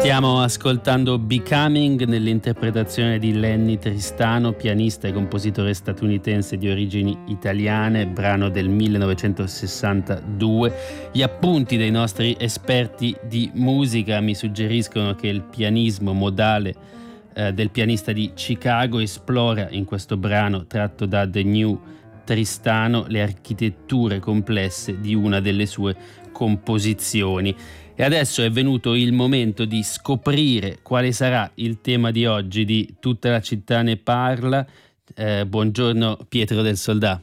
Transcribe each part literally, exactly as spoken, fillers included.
Stiamo ascoltando Becoming nell'interpretazione di Lenny Tristano, pianista e compositore statunitense di origini italiane, brano del millenovecentosessantadue. Gli appunti dei nostri esperti di musica mi suggeriscono che il pianismo modale eh, del pianista di Chicago esplora in questo brano tratto da The New Tristano le architetture complesse di una delle sue composizioni. E adesso è venuto il momento di scoprire quale sarà il tema di oggi di Tutta la città ne parla. Eh, buongiorno Pietro del Soldà.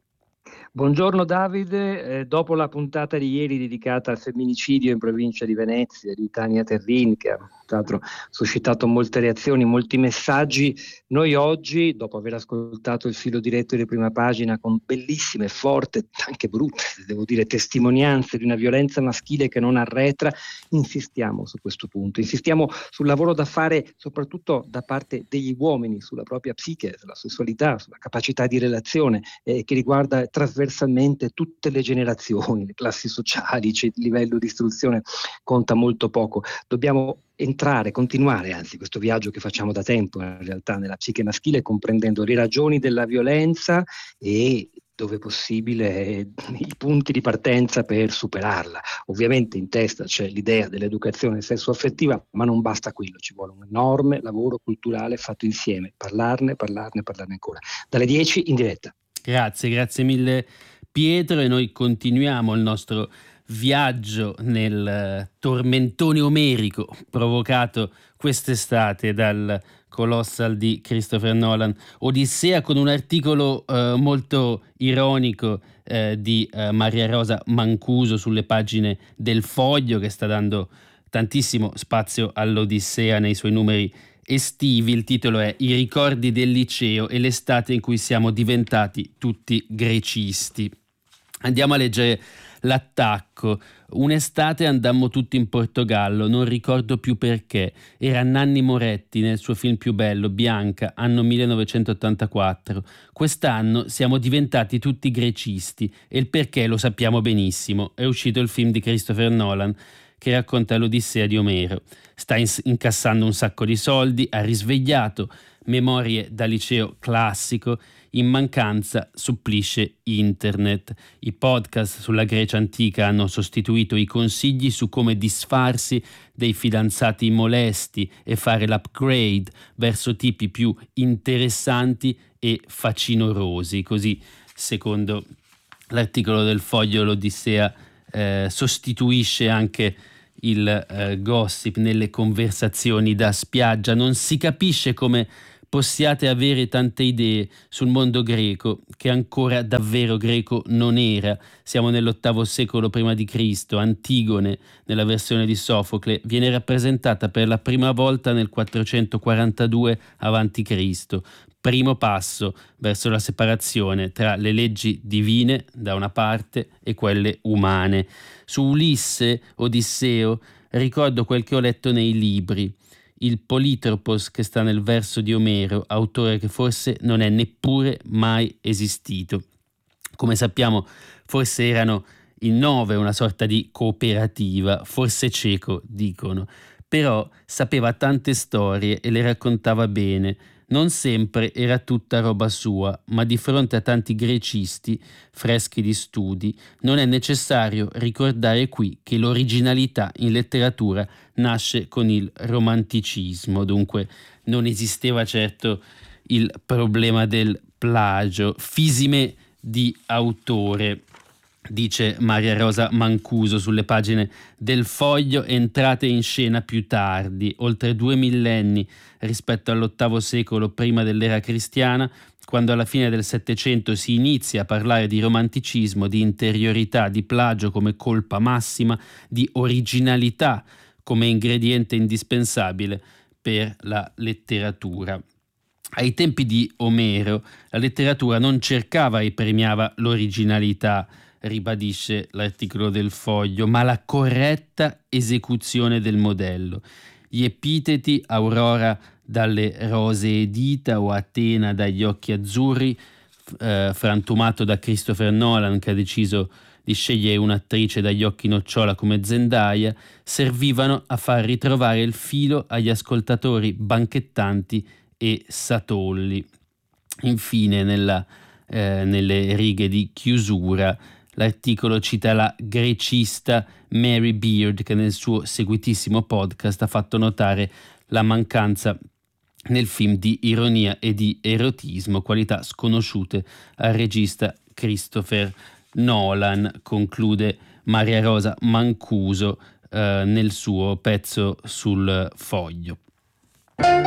Buongiorno Davide, eh, dopo la puntata di ieri dedicata al femminicidio in provincia di Venezia di Tania Terrin, che ha tra l'altro suscitato molte reazioni, molti messaggi, noi oggi, dopo aver ascoltato il filo diretto di Prima Pagina con bellissime, forti, anche brutte, devo dire, testimonianze di una violenza maschile che non arretra, insistiamo su questo punto, insistiamo sul lavoro da fare soprattutto da parte degli uomini, sulla propria psiche, sulla sessualità, sulla capacità di relazione eh, che riguarda trasversalmente tutte le generazioni, le classi sociali, il livello di istruzione conta molto poco. Dobbiamo entrare, continuare anzi questo viaggio che facciamo da tempo in realtà nella psiche maschile, comprendendo le ragioni della violenza e, dove possibile, i punti di partenza per superarla. Ovviamente in testa c'è l'idea dell'educazione sessuo-affettiva, ma non basta quello, ci vuole un enorme lavoro culturale fatto insieme, parlarne, parlarne, parlarne ancora. Dalle dieci in diretta. Grazie, grazie mille Pietro, e noi continuiamo il nostro viaggio nel tormentone omerico provocato quest'estate dal Colossal di Christopher Nolan, Odissea, con un articolo eh, molto ironico eh, di eh, Maria Rosa Mancuso sulle pagine del Foglio, che sta dando tantissimo spazio all'Odissea nei suoi numeri estivi. Il titolo è I ricordi del liceo e l'estate in cui siamo diventati tutti grecisti. Andiamo a leggere l'attacco. Un'estate andammo tutti in Portogallo, non ricordo più perché. Era Nanni Moretti nel suo film più bello, Bianca, anno millenovecentottantaquattro. Quest'anno siamo diventati tutti grecisti e il perché lo sappiamo benissimo. È uscito il film di Christopher Nolan che racconta l'Odissea di Omero. Sta ins- incassando un sacco di soldi, ha risvegliato memorie da liceo classico, in mancanza supplisce internet. I podcast sulla Grecia antica hanno sostituito i consigli su come disfarsi dei fidanzati molesti e fare l'upgrade verso tipi più interessanti e facinorosi. Così, secondo l'articolo del Foglio, l'Odissea eh, sostituisce anche il eh, gossip nelle conversazioni da spiaggia. Non si capisce come possiate avere tante idee sul mondo greco, che ancora davvero greco non era. Siamo nell'ottavo secolo prima di Cristo. Antigone, nella versione di Sofocle, viene rappresentata per la prima volta nel quattrocentoquarantadue avanti Cristo. Primo passo verso la separazione tra le leggi divine da una parte e quelle umane. Su Ulisse, Odisseo, ricordo quel che ho letto nei libri. Il Politropos che sta nel verso di Omero, autore che forse non è neppure mai esistito. Come sappiamo, forse erano in nove, una sorta di cooperativa, forse cieco, dicono, però sapeva tante storie e le raccontava bene. Non sempre era tutta roba sua, ma di fronte a tanti grecisti freschi di studi non è necessario ricordare qui che l'originalità in letteratura nasce con il romanticismo. Dunque non esisteva certo il problema del plagio. Fisime di autore, dice Maria Rosa Mancuso sulle pagine del Foglio, entrate in scena più tardi, oltre due millenni rispetto all'ottavo secolo prima dell'era cristiana, quando alla fine del Settecento si inizia a parlare di romanticismo, di interiorità, di plagio come colpa massima, di originalità come ingrediente indispensabile per la letteratura. Ai tempi di Omero la letteratura non cercava e premiava l'originalità, ribadisce l'articolo del Foglio, ma la corretta esecuzione del modello. Gli epiteti Aurora dalle rosee dita o Atena dagli occhi azzurri, eh, frantumato da Christopher Nolan, che ha deciso di di scegliere un'attrice dagli occhi nocciola come Zendaya, servivano a far ritrovare il filo agli ascoltatori banchettanti e satolli. Infine, nella, eh, nelle righe di chiusura, l'articolo cita la grecista Mary Beard, che nel suo seguitissimo podcast ha fatto notare la mancanza nel film di ironia e di erotismo, qualità sconosciute al regista Christopher Nolan, conclude Maria Rosa Mancuso eh, nel suo pezzo sul Foglio.